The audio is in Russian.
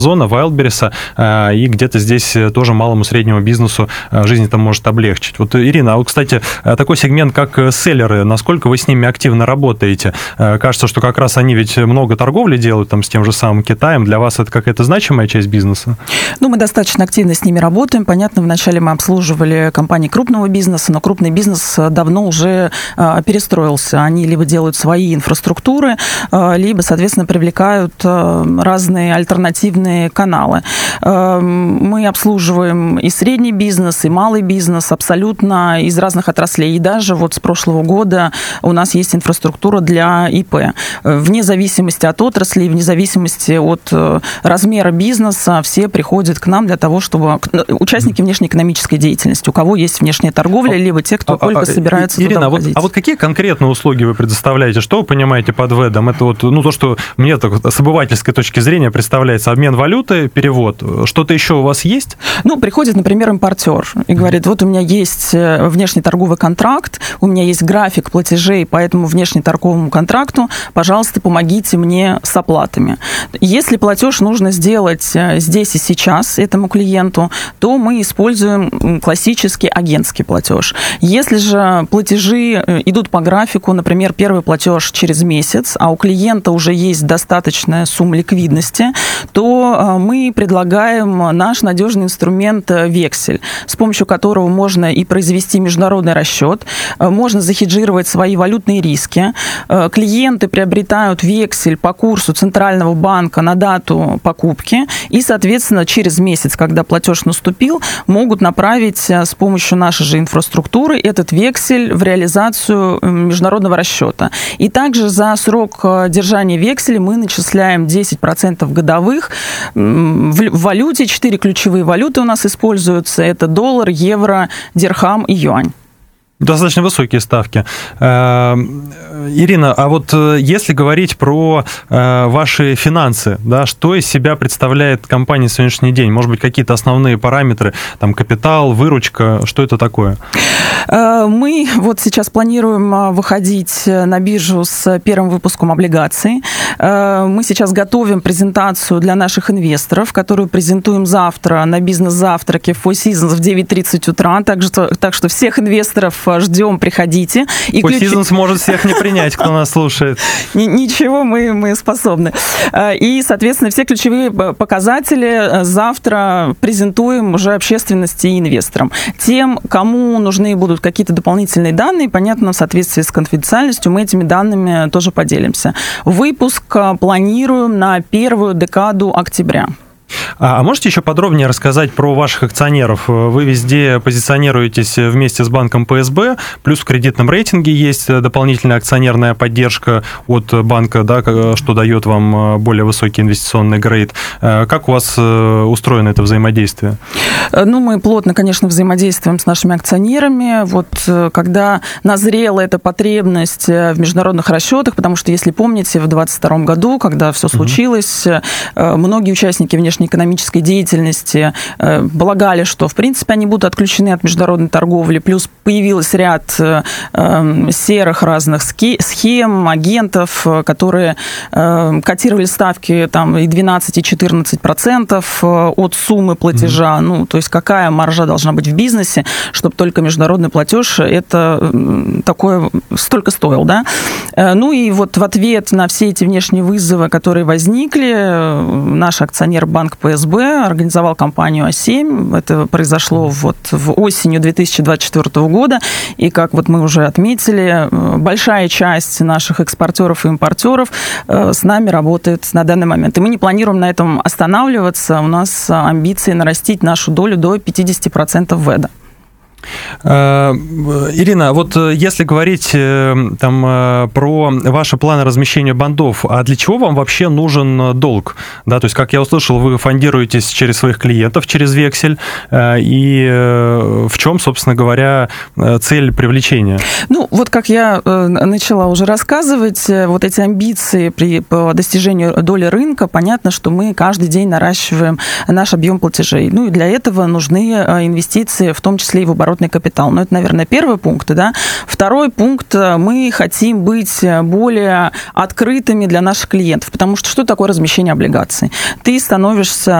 Зона, Wildberries, и где-то здесь тоже малому среднему бизнесу жизнь это может облегчить. Вот, Ирина, а вот, кстати, такой сегмент, как селлеры, насколько вы с ними активно работаете? Кажется, что как раз они ведь много торговли делают там, с тем же самым Китаем. Для вас это какая-то значимая часть бизнеса? Ну, мы достаточно активно с ними работаем. Понятно, вначале мы обслуживали компании крупного бизнеса, но крупный бизнес давно уже перестроился. Они либо делают свои инфраструктуры, либо, соответственно, привлекают разные альтернативные каналы. Мы обслуживаем и средний бизнес, и малый бизнес абсолютно из разных отраслей. И даже вот с прошлого года у нас есть инфраструктура для ИП. Вне зависимости от отрасли, вне зависимости от размера бизнеса, все приходят к нам для того, чтобы... Участники внешнеэкономической деятельности, у кого есть внешняя торговля, либо те, кто только собирается Ирина, туда входить. А вот какие конкретные услуги вы предоставляете? Что вы понимаете под ВЭДом? Это вот, то, что мне так, с обывательской точки зрения представляется обмен валюты, перевод. Что-то еще у вас есть? Ну, приходит, например, импортер и говорит, вот у меня есть внешнеторговый контракт, у меня есть график платежей по этому внешнеторговому контракту, пожалуйста, помогите мне с оплатами. Если платеж нужно сделать здесь и сейчас этому клиенту, то мы используем классический агентский платеж. Если же платежи идут по графику, например, первый платеж через месяц, а у клиента уже есть достаточная сумма ликвидности, то мы предлагаем наш надежный инструмент вексель, с помощью которого можно и произвести международный расчет, можно захеджировать свои валютные риски. Клиенты приобретают вексель по курсу Центрального банка на дату покупки и, соответственно, через месяц, когда платеж наступил, могут направить с помощью нашей же инфраструктуры этот вексель в реализацию международного расчета. И также за срок держания векселя мы начисляем 10% годовых в валюте. 4 ключевые валюты у нас используются. Это доллар, евро, дирхам и юань. Достаточно высокие ставки. Ирина, а вот если говорить про ваши финансы, да, что из себя представляет компания на сегодняшний день? Может быть, какие-то основные параметры, там, капитал, выручка, что это такое? Мы вот сейчас планируем выходить на биржу с первым выпуском облигаций. Мы сейчас готовим презентацию для наших инвесторов, которую презентуем завтра на бизнес-завтраке в Four Seasons в 9:30 утра. Так что всех инвесторов ждем, приходите. Four Seasons может всех не принять, кто нас слушает. Ничего, мы способны. И, соответственно, все ключевые показатели завтра презентуем уже общественности и инвесторам. Тем, кому нужны будут какие-то дополнительные данные, понятно, в соответствии с конфиденциальностью, мы этими данными тоже поделимся. Выпуск планируем на первую декаду октября. А можете еще подробнее рассказать про ваших акционеров? Вы везде позиционируетесь вместе с банком ПСБ, плюс в кредитном рейтинге есть дополнительная акционерная поддержка от банка, да, что дает вам более высокий инвестиционный грейд. Как у вас устроено это взаимодействие? Ну, мы плотно, конечно, взаимодействуем с нашими акционерами. Вот когда назрела эта потребность в международных расчетах, потому что, если помните, в 2022 году, когда все случилось, многие участники внешнеэкономической деятельности полагали, что, в принципе, они будут отключены от международной торговли, плюс появился ряд серых разных схем, агентов, которые котировали ставки там, и 12, и 14% от суммы платежа. Ну, то есть какая маржа должна быть в бизнесе, чтобы только международный платеж это такое столько стоил, да? Ну и вот в ответ на все эти внешние вызовы, которые возникли, наш акционер банк ПСБ организовал компанию А7. Это произошло вот в осенью 2024 года. И, как вот мы уже отметили, большая часть наших экспортеров и импортеров с нами работает на данный момент. И мы не планируем на этом останавливаться. У нас амбиции нарастить нашу долю до 50% ВЭДа. Ирина, вот если говорить там про ваши планы размещения бандов, а для чего вам вообще нужен долг? Да, то есть, как я услышал, вы фондируетесь через своих клиентов, через вексель, и в чем, собственно говоря, цель привлечения? Ну, вот как я начала уже рассказывать, вот эти амбиции по достижению доли рынка, понятно, что мы каждый день наращиваем наш объем платежей. Ну, и для этого нужны инвестиции, в том числе и в оборот оборотный капитал. Ну, это, наверное, первый пункт, да. Второй пункт, мы хотим быть более открытыми для наших клиентов, потому что такое размещение облигаций? Ты становишься